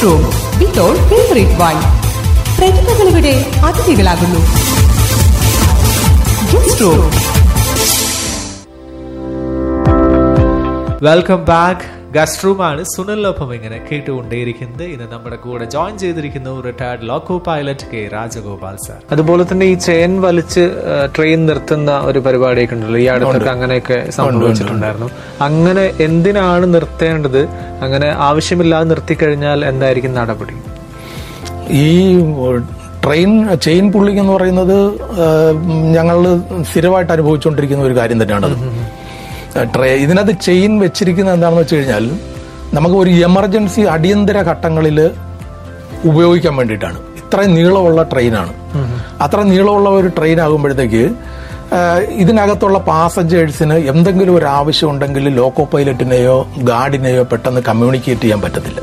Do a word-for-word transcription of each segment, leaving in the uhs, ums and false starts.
Room വിത്തോൾ favourite wine. പ്രതിഭകളിവിടെ അതിഥികളാകുന്നു. Guest room. Welcome back. Guest റൂമാണ് സുനിലിനൊപ്പം ഇങ്ങനെ കേട്ടുകൊണ്ടേയിരിക്കുന്നത്. ഇന്ന് നമ്മുടെ കൂടെ ജോയിൻ ചെയ്തിരിക്കുന്നു retired loco pilot K Rajagopal sir. അതുപോലെ തന്നെ ഈ ചെയിൻ വലിച്ച് ട്രെയിൻ നിർത്തുന്ന ഒരു പരിപാടിയൊക്കെ ഉണ്ടല്ലോ, ഈ അടുത്തൊക്കെ അങ്ങനെയൊക്കെ സംഭവിച്ചിട്ടുണ്ടായിരുന്നു. അങ്ങനെ എന്തിനാണ് നിർത്തേണ്ടത്? അങ്ങനെ ആവശ്യമില്ലാതെ നിർത്തിക്കഴിഞ്ഞാൽ എന്തായിരിക്കും നടപടി? ഈ ട്രെയിൻ ചെയിൻ പുള്ളിങ് എന്ന് പറയുന്നത് ഞങ്ങൾ സ്ഥിരമായിട്ട് അനുഭവിച്ചുകൊണ്ടിരിക്കുന്ന ഒരു കാര്യം തന്നെയാണത്. ട്രെ ഇതിനകത്ത് ചെയിൻ വെച്ചിരിക്കുന്നത് എന്താണെന്ന് വെച്ച് കഴിഞ്ഞാൽ നമുക്ക് ഒരു എമർജൻസി അടിയന്തര ഘട്ടങ്ങളിൽ ഉപയോഗിക്കാൻ വേണ്ടിയിട്ടാണ്. ഇത്രയും നീളമുള്ള ട്രെയിനാണ്. അത്ര നീളമുള്ള ഒരു ട്രെയിൻ ആകുമ്പോഴത്തേക്ക് ഇതിനകത്തുള്ള പാസഞ്ചേഴ്സിന് എന്തെങ്കിലും ഒരു ആവശ്യം ഉണ്ടെങ്കിൽ ലോക്കോ പൈലറ്റിനെയോ ഗാർഡിനെയോ പെട്ടെന്ന് കമ്മ്യൂണിക്കേറ്റ് ചെയ്യാൻ പറ്റത്തില്ല.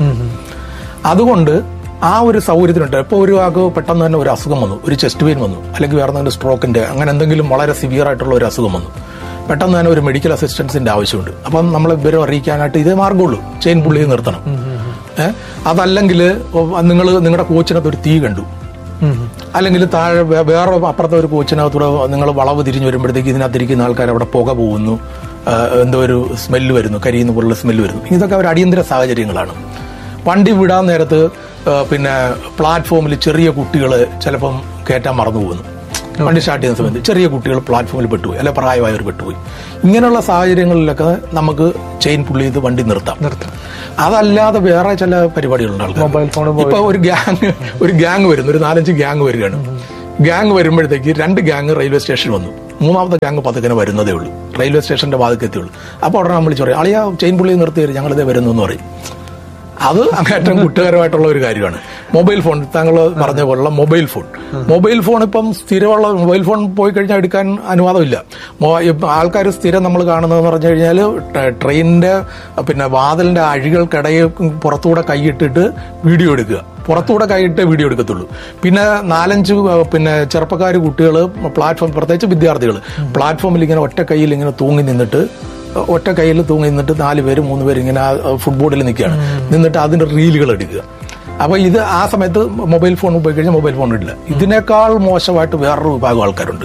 അതുകൊണ്ട് ആ ഒരു സൗകര്യത്തിനുണ്ട്. ഇപ്പോൾ ഒരു ആൾക്ക് പെട്ടെന്ന് തന്നെ ഒരു അസുഖം വന്നു, ഒരു ചെസ്റ്റ് പെയിൻ വന്നു, അല്ലെങ്കിൽ വേറെ എന്തെങ്കിലും സ്ട്രോക്കിന്റെ അങ്ങനെ എന്തെങ്കിലും വളരെ സിവിയർ ആയിട്ടുള്ള ഒരു അസുഖം വന്നു, പെട്ടെന്ന് തന്നെ ഒരു മെഡിക്കൽ അസിസ്റ്റൻസിന്റെ ആവശ്യമുണ്ട്. അപ്പം നമ്മൾ വിവരം അറിയിക്കാനായിട്ട് ഇതേ മാർഗമുള്ളൂ, ചെയിൻ പുള്ളിയെ നിർത്തണം. ഏഹ് അതല്ലെങ്കിൽ നിങ്ങൾ നിങ്ങളുടെ കോച്ചിനകത്ത് ഒരു തീ കണ്ടു, അല്ലെങ്കിൽ താഴെ വേറെ അപ്പുറത്തെ ഒരു കോച്ചിനകത്തൂടെ നിങ്ങൾ വളവ് തിരിഞ്ഞു വരുമ്പോഴത്തേക്ക് ഇതിനകത്തിരിക്കുന്ന ആൾക്കാർ അവിടെ പുക പോകുന്നു, എന്തോ ഒരു സ്മെല്ല് വരുന്നു, കരിയുന്ന പോലുള്ള സ്മെല്ല് വരുന്നു. ഇതൊക്കെ ഒരു അടിയന്തര സാഹചര്യങ്ങളാണ്. വണ്ടി വിടാൻ നേരത്ത് പിന്നെ പ്ലാറ്റ്ഫോമിൽ ചെറിയ കുട്ടികൾ ചിലപ്പം കയറ്റാൻ മറന്നു പോകുന്നു. വണ്ടി സ്റ്റാർട്ട് ചെയ്യുന്ന സമയത്ത് ചെറിയ കുട്ടികൾ പ്ലാറ്റ്ഫോമിൽ പെട്ടുപോയി, അല്ലെ പ്രായമായവർ പെട്ടുപോയി. ഇങ്ങനെയുള്ള സാഹചര്യങ്ങളിലൊക്കെ നമുക്ക് ചെയിൻ പുള്ളി ചെയ്ത് വണ്ടി നിർത്താം. അതല്ലാതെ വേറെ ചില പരിപാടികളുണ്ട്. ആൾക്കാർ ഇപ്പൊ ഒരു ഗ്യാങ് ഒരു ഗ്യാങ് വരുന്നു, ഒരു നാലഞ്ച് ഗ്യാങ് വരികയാണ്. ഗ്യാങ് വരുമ്പോഴത്തേക്ക് രണ്ട് ഗ്യാങ് റെയിൽവേ സ്റ്റേഷനിൽ വന്നു. മൂന്നാമത്തെ ഗ്യാങ് പതുക്കനെ വരുന്നതേ ഉള്ളൂ, റെയിൽവേ സ്റ്റേഷന്റെ വാതിൽക്ക് എത്തിയുള്ളൂ. അപ്പോൾ ഉടനെ നമ്മൾ വിളിച്ചു പറയും, അളിയാ ചെയിൻ പുള്ളി നിർത്തി തരും, ഞങ്ങളിതേ വരുന്നു എന്ന് പറയും. അത് അങ്ങേറ്റം കുറ്റകരമായിട്ടുള്ള ഒരു കാര്യമാണ്. മൊബൈൽ ഫോൺ, താങ്കൾ പറഞ്ഞ പോലുള്ള മൊബൈൽ ഫോൺ മൊബൈൽ ഫോൺ ഇപ്പം സ്ഥിരമുള്ള മൊബൈൽ ഫോൺ പോയി കഴിഞ്ഞാൽ എടുക്കാൻ അനുവാദമില്ല. ആൾക്കാർ സ്ഥിരം നമ്മൾ കാണുന്നതെന്ന് പറഞ്ഞു കഴിഞ്ഞാൽ ട്രെയിനിന്റെ പിന്നെ വാതിലിന്റെ അഴികൾക്കിടയിൽ പുറത്തുകൂടെ കൈയിട്ടിട്ട് വീഡിയോ എടുക്കുക, പുറത്തുകൂടെ കൈയിട്ട് വീഡിയോ എടുക്കത്തുള്ളൂ. പിന്നെ നാലഞ്ച് പിന്നെ ചെറുപ്പക്കാർ കുട്ടികൾ പ്ലാറ്റ്ഫോം, പ്രത്യേകിച്ച് വിദ്യാർത്ഥികൾ പ്ലാറ്റ്ഫോമിൽ ഇങ്ങനെ ഒറ്റ കൈയിൽ ഇങ്ങനെ തൂങ്ങി നിന്നിട്ട് ഒറ്റ കയ്യിൽ തൂങ്ങി നിന്നിട്ട് നാല് പേര് മൂന്ന് പേര് ഇങ്ങനെ ഫുട്ബോളിൽ നിൽക്കുകയാണ്, നിന്നിട്ട് അതിന്റെ റീലുകൾ എടുക്കുക. അപ്പൊ ഇത് ആ സമയത്ത് മൊബൈൽ ഫോൺ ഉപയോഗിച്ച് കഴിഞ്ഞാൽ മൊബൈൽ ഫോൺ ഇല്ല. ഇതിനേക്കാൾ മോശമായിട്ട് വേറൊരു വിഭാഗം ആൾക്കാരുണ്ട്.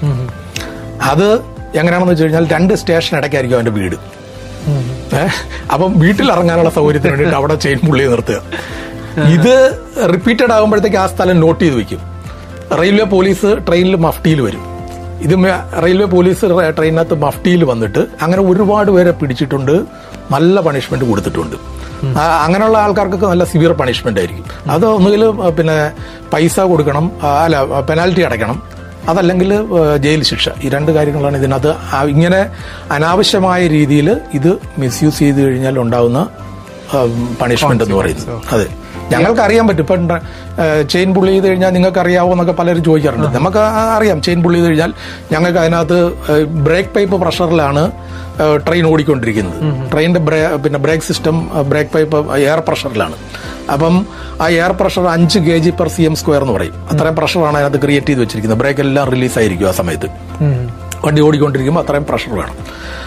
അത് എങ്ങനെയാണെന്ന് വെച്ച് കഴിഞ്ഞാൽ രണ്ട് സ്റ്റേഷൻ ഇടയ്ക്കായിരിക്കും അവന്റെ വീട്. ഏഹ് അപ്പം വീട്ടിൽ ഇറങ്ങാനുള്ള സൗകര്യത്തിന് വേണ്ടിയിട്ട് അവിടെ ചെയിൻ പുള്ളിയെ നിർത്തുക. ഇത് റിപ്പീറ്റഡ് ആകുമ്പോഴത്തേക്ക് ആ സ്ഥലം നോട്ട് ചെയ്ത് വെക്കും. റെയിൽവേ പോലീസ് ട്രെയിനിൽ മഫ്റ്റിയിൽ വരും. ഇത് റെയിൽവേ പോലീസ് ട്രെയിനകത്ത് മഫ്റ്റിയിൽ വന്നിട്ട് അങ്ങനെ ഒരുപാട് പേരെ പിടിച്ചിട്ടുണ്ട്, നല്ല പണിഷ്മെന്റ് കൊടുത്തിട്ടുണ്ട്. അങ്ങനെയുള്ള ആൾക്കാർക്കൊക്കെ നല്ല സിവിയർ പണിഷ്മെന്റ് ആയിരിക്കും. അത് ഒന്നുകിൽ പിന്നെ പൈസ കൊടുക്കണം, അല്ല പെനാൽറ്റി അടയ്ക്കണം, അതല്ലെങ്കിൽ ജയിൽ ശിക്ഷ. ഈ രണ്ട് കാര്യങ്ങളാണ് ഇതിനകത്ത്. ഇങ്ങനെ അനാവശ്യമായ രീതിയിൽ ഇത് മിസ്യൂസ് ചെയ്ത് കഴിഞ്ഞാൽ ഉണ്ടാകുന്ന പണിഷ്മെന്റ് എന്ന് പറയുന്നത്. അതെ, ഞങ്ങൾക്ക് അറിയാൻ പറ്റും. ഇപ്പം ചെയിൻ പുള്ളി ചെയ്ത് കഴിഞ്ഞാൽ നിങ്ങൾക്ക് അറിയാവോ എന്നൊക്കെ പലരും ചോദിക്കാറുണ്ട്. നമുക്ക് അറിയാം ചെയിൻ പുള്ളി ചെയ്ത് കഴിഞ്ഞാൽ ഞങ്ങൾക്ക് അതിനകത്ത് ബ്രേക്ക് പൈപ്പ് പ്രഷറിലാണ് ട്രെയിൻ ഓടിക്കൊണ്ടിരിക്കുന്നത്. ട്രെയിനിന്റെ പിന്നെ brake system break pipe air പ്രഷറിലാണ്. അപ്പം ആ എയർ പ്രഷർ അഞ്ച് K G per C M square എന്ന് പറയും. അത്രയും പ്രഷറാണ് അതിനകത്ത് ക്രിയേറ്റ് ചെയ്ത് വെച്ചിരിക്കുന്നത്. ബ്രേക്ക് എല്ലാം റിലീസ് ആയിരിക്കും ആ സമയത്ത്. വണ്ടി ഓടിക്കൊണ്ടിരിക്കുമ്പോൾ അത്രയും പ്രഷർ വേണം.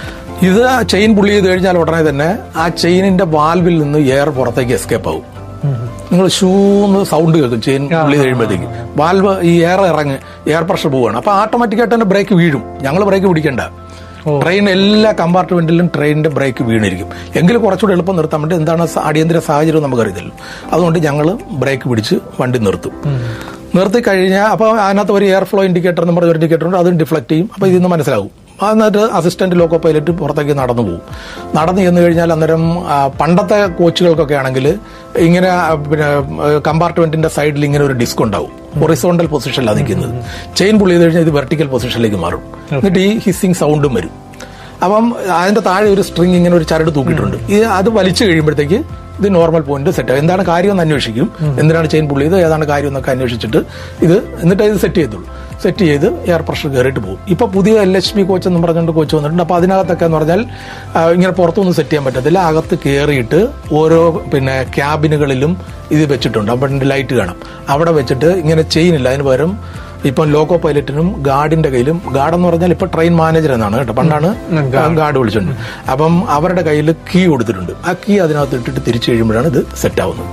ഇത് ചെയിൻ പുള്ളി ചെയ്ത് കഴിഞ്ഞാൽ ഉടനെ തന്നെ ആ ചെയിനിന്റെ വാൽവിൽ നിന്ന് എയർ പുറത്തേക്ക് എസ്കേപ്പ് ആവും. നിങ്ങൾ ഷൂന്ന് സൗണ്ട് കേൾക്കും ചെയിൻ പുള്ളി കഴിയുമ്പോഴത്തേക്ക്. വാൽവ് ഈ എയർ ഇറങ്ങി എയർ പ്രഷർ പോവുകയാണ്. അപ്പൊ ഓട്ടോമാറ്റിക്കായിട്ട് തന്നെ ബ്രേക്ക് വീഴും. ഞങ്ങൾ ബ്രേക്ക് പിടിക്കണ്ട. ട്രെയിൻ എല്ലാ കമ്പാർട്ട്മെന്റിലും ട്രെയിനിന്റെ ബ്രേക്ക് വീണിരിക്കും. എങ്കിലും കുറച്ചുകൂടി എളുപ്പം നിർത്താൻ വേണ്ടി എന്താണ് അടിയന്തര സാഹചര്യം നമുക്കറിയത്തില്ല. അതുകൊണ്ട് ഞങ്ങൾ ബ്രേക്ക് പിടിച്ച് വണ്ടി നിർത്തും. നിർത്തി കഴിഞ്ഞാൽ അപ്പോൾ അതിനകത്ത് ഒരു എയർ ഫ്ലോ ഇൻഡിക്കേറ്റർ എന്ന് പറഞ്ഞ ഒരു ഇൻഡിക്കേറ്റർ ഉണ്ട്, അതും ഡിഫ്ലക്ട് ചെയ്യും. അപ്പോൾ ഇതിന്ന് മനസ്സിലാവും. എന്നിട്ട് അസിസ്റ്റന്റ് ലോക്കോ പൈലറ്റ് പുറത്തേക്ക് നടന്നു പോകും. നടന്നു ചെന്ന് കഴിഞ്ഞാൽ അന്നേരം പണ്ടത്തെ കോച്ചുകൾക്കൊക്കെ ആണെങ്കിൽ ഇങ്ങനെ പിന്നെ കമ്പാർട്ട്മെന്റിന്റെ സൈഡിൽ ഇങ്ങനെ ഒരു ഡിസ്ക് ഉണ്ടാവും. ഹൊറിസോണ്ടൽ പൊസിഷനിലാണ് നിൽക്കുന്നത്. ചെയിൻ പുള്ളി ചെയ്ത് കഴിഞ്ഞാൽ ഇത് വെർട്ടിക്കൽ പൊസിഷനിലേക്ക് മാറും. എന്നിട്ട് ഈ ഹിസ്സിങ് സൗണ്ടും വരും. അപ്പം അതിന്റെ താഴെ ഒരു സ്ട്രിങ് ഇങ്ങനെ ഒരു ചരട് തൂക്കിയിട്ടുണ്ട്. ഇത് അത് വലിച്ചു കഴിയുമ്പോഴത്തേക്ക് ഇത് നോർമൽ പോയിന്റ് സെറ്റ് ആവും. എന്താണ് കാര്യം എന്ന് അന്വേഷിക്കും. എന്തിനാണ് ചെയിൻ പുള്ളി ചെയ്ത്, ഏതാണ് കാര്യം എന്നൊക്കെ അന്വേഷിച്ചിട്ട് ഇത് എന്നിട്ട് ഇത് സെറ്റ് ചെയ്തുള്ളൂ. സെറ്റ് ചെയ്ത് എയർ പ്രഷർ കയറിയിട്ട് പോകും. ഇപ്പൊ പുതിയ എൽ എച്ച് പി കോച്ച് എന്ന് പറഞ്ഞുകൊണ്ട് കോച്ച് വന്നിട്ടുണ്ട്. അപ്പൊ അതിനകത്തൊക്കെ എന്ന് പറഞ്ഞാൽ ഇങ്ങനെ പുറത്തൊന്നും സെറ്റ് ചെയ്യാൻ പറ്റത്തില്ല. അകത്ത് കയറിയിട്ട് ഓരോ പിന്നെ ക്യാബിനുകളിലും ഇത് വെച്ചിട്ടുണ്ട്. അപ്പൊ ലൈറ്റ് കാണാം. അവിടെ വെച്ചിട്ട് ഇങ്ങനെ ചെയിനില്ല, അതിന് പകരം ഇപ്പം ലോക്കോ പൈലറ്റിനും ഗാർഡിന്റെ കയ്യിലും, ഗാർഡ് എന്ന് പറഞ്ഞാൽ ഇപ്പൊ ട്രെയിൻ മാനേജർ എന്നാണ് കേട്ടോ, പണ്ടാണ് ഗാർഡ് വിളിച്ചിട്ടുണ്ട്. അപ്പം അവരുടെ കയ്യിൽ കീ കൊടുത്തിട്ടുണ്ട്. ആ കീ അതിനകത്ത് ഇട്ടിട്ട് തിരിച്ചു കഴിയുമ്പോഴാണ് ഇത് സെറ്റ് ആവുന്നത്.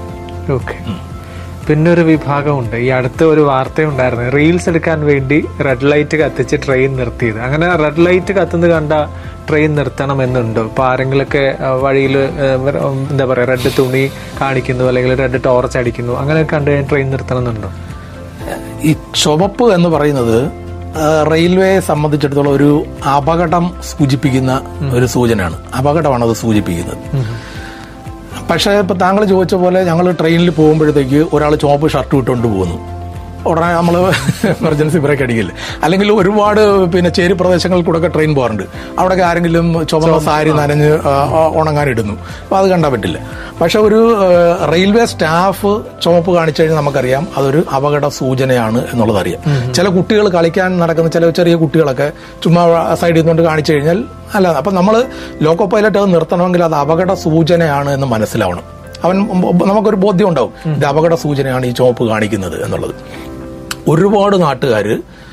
ഓക്കെ. പിന്നെ ഒരു വിഭാഗമുണ്ട്, ഈ അടുത്ത ഒരു വാർത്തയുണ്ടായിരുന്നു, റീൽസ് എടുക്കാൻ വേണ്ടി റെഡ് ലൈറ്റ് കത്തിച്ച് ട്രെയിൻ നിർത്തിയത്. അങ്ങനെ റെഡ് ലൈറ്റ് കത്തുന്നത് കണ്ട ട്രെയിൻ നിർത്തണം എന്നുണ്ടോ? ഇപ്പൊ ആരെങ്കിലൊക്കെ വഴിയിൽ എന്താ പറയാ റെഡ് തുണി കാണിക്കുന്നു അല്ലെങ്കിൽ റെഡ് ടോർച്ച് അടിക്കുന്നു, അങ്ങനെ കണ്ടു കഴിഞ്ഞാൽ ട്രെയിൻ നിർത്തണം എന്നുണ്ടോ? ഈ ചുവപ്പ് എന്ന് പറയുന്നത് റെയിൽവേയെ സംബന്ധിച്ചിടത്തോളം ഒരു അപകടം സൂചിപ്പിക്കുന്ന ഒരു സൂചനയാണ്. അപകടമാണ് അത് സൂചിപ്പിക്കുന്നത്. പക്ഷേ ഇപ്പൊ താങ്കൾ ചോദിച്ച പോലെ ഞങ്ങൾ ട്രെയിനിൽ പോകുമ്പോഴത്തേക്ക് ഒരാൾ ചുവപ്പ് ഷർട്ട് ഇട്ടുകൊണ്ട് പോകുന്നു, ഉടനെ നമ്മൾ എമർജൻസി ബ്രേക്ക് അടിക്കില്ല. അല്ലെങ്കിൽ ഒരുപാട് പിന്നെ ചേരി പ്രദേശങ്ങളിൽ കൂടെ ഒക്കെ ട്രെയിൻ പോകാറുണ്ട്, അവിടെയൊക്കെ ആരെങ്കിലും ചുവന്ന സാരി നനഞ്ഞ് ഉണങ്ങാനിടുന്നു, അപ്പോൾ അത് കണ്ടാൽ പറ്റില്ല. പക്ഷെ ഒരു റെയിൽവേ സ്റ്റാഫ് ചുവപ്പ് കാണിച്ചു കഴിഞ്ഞാൽ നമുക്കറിയാം അതൊരു അപകട സൂചനയാണ് എന്നുള്ളത് അറിയാം. ചില കുട്ടികൾ കളിക്കാൻ നടക്കുന്ന ചില ചെറിയ കുട്ടികളൊക്കെ ചുമ്മാ സൈഡിൽ നിന്നുകൊണ്ട് കാണിച്ചു കഴിഞ്ഞാൽ അല്ല, അപ്പം നമ്മൾ ലോക്കോ പൈലറ്റ് അത് നിർത്തണമെങ്കിൽ അത് അപകട സൂചനയാണ് എന്ന് മനസ്സിലാവണം. അവൻ നമുക്കൊരു ബോധ്യം ഉണ്ടാവും ഇത് അപകട സൂചനയാണ് ഈ ചുവപ്പ് കാണിക്കുന്നത് എന്നുള്ളത്. ഒരുപാട് നാട്ടുകാർ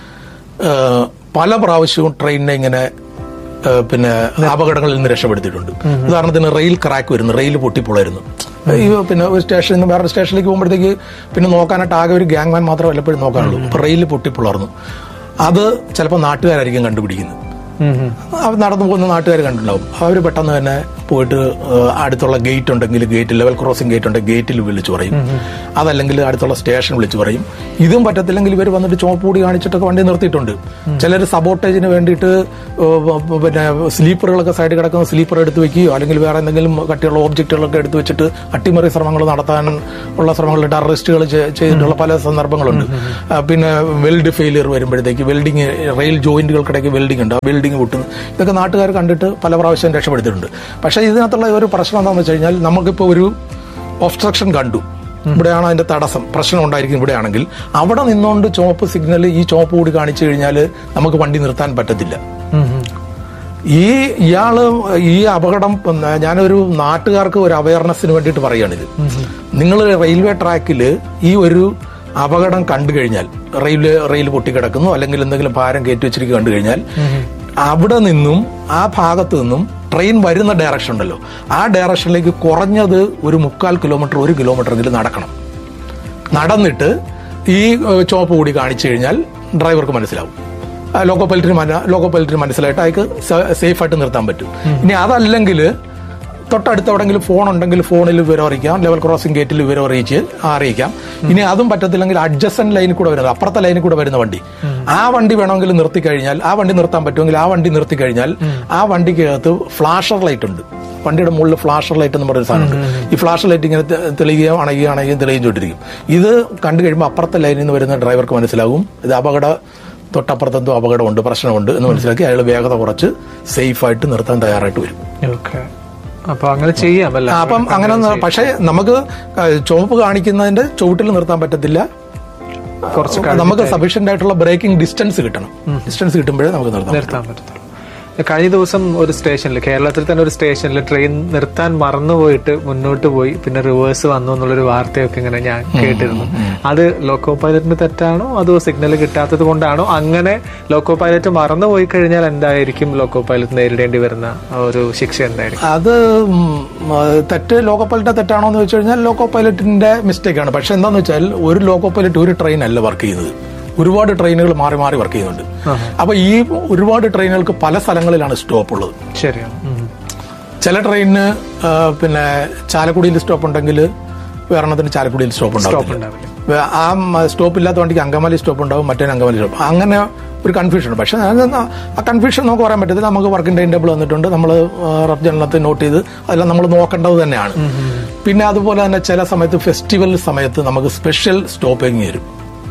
പല പ്രാവശ്യവും ട്രെയിനിനെ ഇങ്ങനെ പിന്നെ അപകടങ്ങളിൽ നിന്ന് രക്ഷപ്പെടുത്തിയിട്ടുണ്ട്. ഉദാഹരണത്തിന് റെയിൽ ക്രാക്ക് വരുന്നു, റെയിൽ പൊട്ടിപ്പൊളരുന്നു. ഈ പിന്നെ ഒരു സ്റ്റേഷനിൽ നിന്ന് വേറെ സ്റ്റേഷനിലേക്ക് പോകുമ്പോഴത്തേക്ക് പിന്നെ നോക്കാനായിട്ട് ആകെ ഒരു ഗ്യാങ്മാൻ മാത്രം വല്ലപ്പോഴും നോക്കാനുള്ളൂ. ഇപ്പൊ റെയിൽ പൊട്ടിപ്പൊളർന്നു, അത് ചിലപ്പോൾ നാട്ടുകാരായിരിക്കും കണ്ടുപിടിക്കുന്നത്. നടന്നു പോകുന്ന നാട്ടുകാർ കണ്ടിട്ടുണ്ടാവും. അവർ പെട്ടെന്ന് തന്നെ പോയിട്ട് അടുത്തുള്ള ഗേറ്റ് ഉണ്ടെങ്കിൽ ഗേറ്റ് ലെവൽ ക്രോസിംഗ് ഗേറ്റ് ഉണ്ടെങ്കിൽ ഗേറ്റിൽ വിളിച്ചു പറയും, അതല്ലെങ്കിൽ അടുത്തുള്ള സ്റ്റേഷൻ വിളിച്ചു പറയും. ഇതും പറ്റത്തില്ലെങ്കിൽ ഇവർ വന്നിട്ട് ചുവപ്പ് കൂടി കാണിച്ചിട്ടൊക്കെ വണ്ടി നിർത്തിയിട്ടുണ്ട്. ചിലർ സബോട്ടേജിന് വേണ്ടിയിട്ട് പിന്നെ സ്ലീപ്പറുകളൊക്കെ സൈഡിൽ കിടക്കുന്ന സ്ലീപ്പർ എടുത്ത് വെക്കുകയോ അല്ലെങ്കിൽ വേറെ എന്തെങ്കിലും കട്ടിയുള്ള ഓബ്ജക്റ്റുകളൊക്കെ എടുത്ത് വെച്ചിട്ട് അട്ടിമറി ശ്രമങ്ങൾ നടത്താൻ ഉള്ള ശ്രമങ്ങളുണ്ട്. അറസ്റ്റുകൾ ചെയ്തിട്ടുള്ള പല സന്ദർഭങ്ങളുണ്ട്. പിന്നെ വെൽഡ് ഫെയിലിയർ വരുമ്പോഴത്തേക്ക് വെൽഡിങ് റെയിൽ ജോയിന്റുകൾക്കിടയ്ക്ക് വെൽഡിംഗ് ഉണ്ട്, ആ വെൽഡിങ് പൊട്ടുന്നു. ഇതൊക്കെ നാട്ടുകാർ കണ്ടിട്ട് പല പ്രാവശ്യം രക്ഷപ്പെടുത്തിയിട്ടുണ്ട്. പക്ഷേ ഇതിനകത്തുള്ള ഒരു പ്രശ്നം എന്താണെന്ന് വെച്ച് കഴിഞ്ഞാൽ നമുക്കിപ്പോൾ ഒരു ഒബ്സ്ട്രക്ഷൻ കണ്ടു, ഇവിടെയാണ് അതിന്റെ തടസ്സം, പ്രശ്നം ഉണ്ടായിരിക്കും ഇവിടെയാണെങ്കിൽ അവിടെ നിന്നുകൊണ്ട് ചുവപ്പ് സിഗ്നൽ ഈ ചുവപ്പ് കൂടി കാണിച്ചു കഴിഞ്ഞാൽ നമുക്ക് വണ്ടി നിർത്താൻ പറ്റത്തില്ല. ഈ ഇയാള് ഈ അപകടം ഞാനൊരു നാട്ടുകാർക്ക് ഒരു അവയർനെസ്സിന് വേണ്ടിയിട്ട് പറയുകയാണിത്. നിങ്ങൾ റെയിൽവേ ട്രാക്കിൽ ഈ ഒരു അപകടം കണ്ടു കഴിഞ്ഞാൽ, റെയിൽ റെയിൽ പൊട്ടിക്കിടക്കുന്നു അല്ലെങ്കിൽ എന്തെങ്കിലും ഭാരം കയറ്റി വെച്ചിരിക്കുക കണ്ടു കഴിഞ്ഞാൽ അവിടെ നിന്നും ആ ഭാഗത്തു നിന്നും ട്രെയിൻ വരുന്ന ഡയറക്ഷൻ ഉണ്ടല്ലോ, ആ ഡയറക്ഷനിലേക്ക് കുറഞ്ഞത് ഒരു മുക്കാൽ കിലോമീറ്റർ ഒരു കിലോമീറ്റർ എങ്കിലും നടക്കണം. നടന്നിട്ട് ഈ ചുവപ്പ് കൂടി കാണിച്ചു കഴിഞ്ഞാൽ ഡ്രൈവർക്ക് മനസ്സിലാവും, ലോക്കോ പൈലറ്റിന് ലോക്കോ പൈലറ്റിന് മനസ്സിലായിട്ട് അയാൾക്ക് സേഫായിട്ട് നിർത്താൻ പറ്റും. ഇനി അതല്ലെങ്കിൽ തൊട്ടടുത്ത് എവിടെങ്കിലും ഫോൺ ഉണ്ടെങ്കിൽ ഫോണിൽ വിവരം അറിയിക്കാം, ലെവൽ ക്രോസിംഗ് ഗേറ്റിൽ വിവരം അറിയിച്ച് അറിയിക്കാം. ഇനി അതും പറ്റത്തില്ലെങ്കിൽ അഡ്ജസന്റ് ലൈനിൽ കൂടെ വരുന്നത്, അപ്പുറത്തെ ലൈനിൽ കൂടെ വരുന്ന വണ്ടി, ആ വണ്ടി വേണമെങ്കിൽ നിർത്തി കഴിഞ്ഞാൽ, ആ വണ്ടി നിർത്താൻ പറ്റുമെങ്കിൽ ആ വണ്ടി നിർത്തി കഴിഞ്ഞാൽ ആ വണ്ടിക്കകത്ത് ഫ്ലാഷർ ലൈറ്റ് ഉണ്ട്. വണ്ടിയുടെ മുകളിൽ ഫ്ലാഷർ ലൈറ്റ് എന്ന് പറയുന്ന സാധനമുണ്ട്. ഈ ഫ്ലാഷർ ലൈറ്റ് ഇങ്ങനെ തെളിയുകയോ അണയുകയോ അണയുകയും തെളിയിച്ചുകൊണ്ടിരിക്കും. ഇത് കണ്ടു കഴിയുമ്പോൾ അപ്പുറത്തെ ലൈനിൽ നിന്ന് വരുന്ന ഡ്രൈവർക്ക് മനസ്സിലാകും ഇത് അപകട തൊട്ടപ്പുറത്തെന്തോ അപകടമുണ്ട്, പ്രശ്നമുണ്ട് എന്ന് മനസ്സിലാക്കി അയാൾ വേഗത കുറച്ച് സേഫായിട്ട് നിർത്താൻ തയ്യാറായിട്ട് വരും. അപ്പൊ അങ്ങനെ ചെയ്യാം. അപ്പം അങ്ങനെ പക്ഷെ നമുക്ക് ചുവപ്പ് കാണിക്കുന്നതിന്റെ ചുവട്ടിൽ നിർത്താൻ പറ്റത്തില്ല. കുറച്ച് നമുക്ക് സഫീഷ്യന്റ് ആയിട്ടുള്ള ബ്രേക്കിംഗ് ഡിസ്റ്റൻസ് കിട്ടണം. ഡിസ്റ്റൻസ് കിട്ടുമ്പോഴേ നമുക്ക് നിർത്താൻ പറ്റത്തുള്ളൂ. കഴിഞ്ഞ ദിവസം ഒരു സ്റ്റേഷനിൽ, കേരളത്തിൽ തന്നെ ഒരു സ്റ്റേഷനിൽ ട്രെയിൻ നിർത്താൻ മറന്നുപോയിട്ട് മുന്നോട്ട് പോയി പിന്നെ റിവേഴ്സ് വന്നു എന്നുള്ളൊരു വാർത്തയൊക്കെ ഇങ്ങനെ ഞാൻ കേട്ടിരുന്നു. അത് ലോക്കോ പൈലറ്റിന് തെറ്റാണോ അതോ സിഗ്നൽ കിട്ടാത്തത് കൊണ്ടാണോ? അങ്ങനെ ലോക്കോ പൈലറ്റ് മറന്നുപോയി കഴിഞ്ഞാൽ എന്തായിരിക്കും ലോക്കോ പൈലറ്റ് നേരിടേണ്ടി വരുന്ന ഒരു ശിക്ഷ എന്തായിരിക്കും? അത് തെറ്റ് ലോക്കോ പൈലറ്റ് തെറ്റാണോ എന്ന് വെച്ച് കഴിഞ്ഞാൽ ലോക്കോ പൈലറ്റിന്റെ മിസ്റ്റേക്ക് ആണ്. പക്ഷെ എന്താന്ന് വെച്ചാൽ ഒരു ലോക്കോ പൈലറ്റ് ഒരു ട്രെയിൻ അല്ല വർക്ക് ചെയ്യുന്നത്, ഒരുപാട് ട്രെയിനുകൾ മാറി മാറി വർക്ക് ചെയ്യുന്നുണ്ട്. അപ്പൊ ഈ ഒരുപാട് ട്രെയിനുകൾക്ക് പല സ്ഥലങ്ങളിലാണ് സ്റ്റോപ്പ് ഉള്ളത്. ശരിയാണ്. ചില ട്രെയിനിന് പിന്നെ ചാലക്കുടിയിൽ സ്റ്റോപ്പ് ഉണ്ടെങ്കിൽ വേറെണ്ണത്തിന് ചാലക്കുടിയിൽ സ്റ്റോപ്പ് ഉണ്ടാവില്ല. ആ സ്റ്റോപ്പ് ഇല്ലാത്ത വണ്ടിക്ക് അങ്കമാലി സ്റ്റോപ്പ് ഉണ്ടാവും, മറ്റേ അങ്കമാലി സ്റ്റോപ്പ്. അങ്ങനെ ഒരു കൺഫ്യൂഷൻ. പക്ഷെ ആ കൺഫ്യൂഷൻ നമുക്ക് പറയാൻ പറ്റത്തില്ല. നമുക്ക് വർക്കിംഗ് ടൈം ടേബിൾ വന്നിട്ടുണ്ട്, നമ്മൾ റഫ് ജേർണലത്തിൽ നോട്ട് ചെയ്ത് അതെല്ലാം നമ്മൾ നോക്കേണ്ടത് തന്നെയാണ്. പിന്നെ അതുപോലെ തന്നെ ചില സമയത്ത് ഫെസ്റ്റിവൽ സമയത്ത് നമുക്ക് സ്പെഷ്യൽ സ്റ്റോപ്പിംഗ് വരും.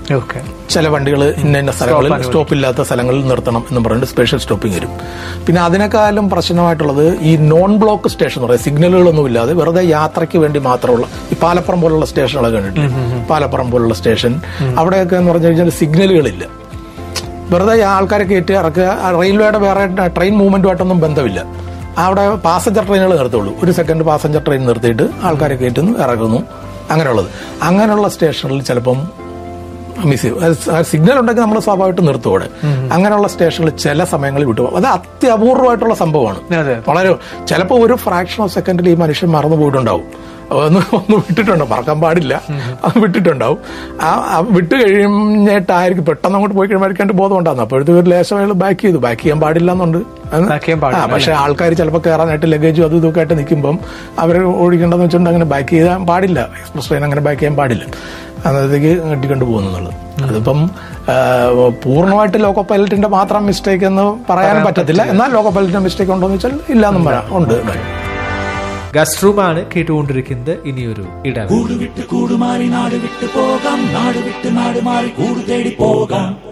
ചില വണ്ടികൾ ഇന്ന ഇന്ന സ്ഥലങ്ങളിൽ സ്റ്റോപ്പില്ലാത്ത സ്ഥലങ്ങളിൽ നിർത്തണം എന്ന് പറഞ്ഞിട്ട് സ്പെഷ്യൽ സ്റ്റോപ്പിംഗ് വരും. പിന്നെ അതിനേക്കാളും പ്രശ്നമായിട്ടുള്ളത് ഈ നോൺ ബ്ലോക്ക് സ്റ്റേഷൻ എന്ന് പറയുന്നത് സിഗ്നലുകളൊന്നും ഇല്ലാതെ വെറുതെ യാത്രയ്ക്ക് വേണ്ടി മാത്രമുള്ള ഈ പാലപ്പുറം പോലുള്ള സ്റ്റേഷനുകളൊക്കെ കണ്ടിട്ട്, പാലപ്പുറം പോലുള്ള സ്റ്റേഷൻ അവിടെയൊക്കെ എന്ന് പറഞ്ഞു കഴിഞ്ഞാൽ സിഗ്നലുകളില്ല, വെറുതെ ആൾക്കാരെ കയറ്റി ഇറക്കുക. റെയിൽവേയുടെ വേറെ ട്രെയിൻ മൂവ്മെന്റുമായിട്ടൊന്നും ബന്ധമില്ല. അവിടെ പാസഞ്ചർ ട്രെയിനുകൾ നിർത്തുള്ളൂ. ഒരു സെക്കൻഡ് പാസഞ്ചർ ട്രെയിൻ നിർത്തിയിട്ട് ആൾക്കാരെ കയറ്റുന്നു ഇറക്കുന്നു, അങ്ങനെയുള്ളത്. അങ്ങനെയുള്ള സ്റ്റേഷനിൽ ചിലപ്പം മിസ് ചെയ്യും. സിഗ്നൽ ഉണ്ടെങ്കിൽ നമ്മൾ സ്വാഭാവികമായിട്ട് നിർത്തും അവിടെ. അങ്ങനെയുള്ള സ്റ്റേഷനിൽ ചില സമയങ്ങളിൽ വിട്ടുപോകും. അത് അത്യപൂർവമായിട്ടുള്ള സംഭവമാണ്. വളരെ ചിലപ്പോൾ ഒരു ഫ്രാക്ഷൻ ഓഫ് സെക്കൻഡിൽ ഈ മനുഷ്യൻ മറന്നു പോയിട്ടുണ്ടാവും. ഒന്ന് ഒന്ന് വിട്ടിട്ടുണ്ടോ, മറക്കാൻ പാടില്ല, അത് വിട്ടിട്ടുണ്ടാവും. ആ വിട്ട് കഴിഞ്ഞിട്ടായിരിക്കും പെട്ടെന്ന് അങ്ങോട്ട് പോയി കഴിയുമ്പോഴേക്കാണ്ട് ബോധം ഉണ്ടാകുന്നു. അപ്പോഴത്തെ ഒരു ലേശം അയാൾ ബാക്ക് ചെയ്തു. ബാക്ക് ചെയ്യാൻ പാടില്ല എന്നുണ്ട്. ആ പക്ഷെ ആൾക്കാർ ചിലപ്പോൾ കയറാനായിട്ട് ലഗേജും അതും ഇതൊക്കെ ആയിട്ട് നിൽക്കുമ്പം അവർ ഓടിക്കേണ്ടതെന്ന് വെച്ചിട്ടുണ്ടെങ്കിൽ അങ്ങനെ ബാക്ക് ചെയ്യാൻ പാടില്ല. എക്സ്പ്രസ് ട്രെയിൻ അങ്ങനെ ബാക്ക് ചെയ്യാൻ പാടില്ല. അന്നത്തേക്ക് ഞെട്ടിക്കൊണ്ട് പോകുന്നുള്ളത്. അതിപ്പം പൂർണ്ണമായിട്ട് ലോക്കോ പൈലറ്റിന്റെ മാത്രം മിസ്റ്റേക്ക് എന്ന് പറയാനും പറ്റത്തില്ല. എന്നാൽ ലോക്കോ പൈലറ്റിന്റെ മിസ്റ്റേക്ക് ഉണ്ടോ എന്ന് വെച്ചാൽ ഇല്ലാന്നും പറയാം, ഉണ്ട്. ഗസ്റ്റ് റൂമാണ് കേട്ടുകൊണ്ടിരിക്കുന്നത്. ഇനിയൊരു ഇടവേള. കൂടുവിട്ട് കൂടുമാറി നാട് വിട്ട് പോകാം, നാട് വിട്ട് നാട് മാറി കൂടു തേടി പോകാം.